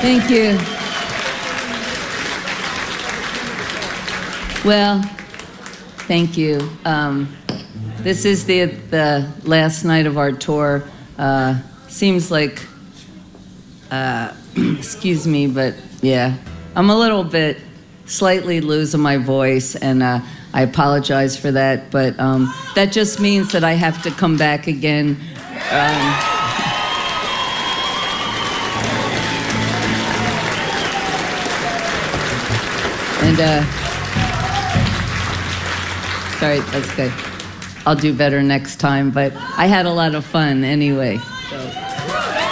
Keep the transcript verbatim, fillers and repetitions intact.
Thank you. Well, thank you. Um, this is the the last night of our tour. Uh, seems like, uh, excuse me, but yeah, I'm a little bit slightly losing my voice, and uh, I apologize for that. But um, that just means that I have to come back again. Um, And, uh, sorry, that's good. I'll do better next time, but I had a lot of fun anyway.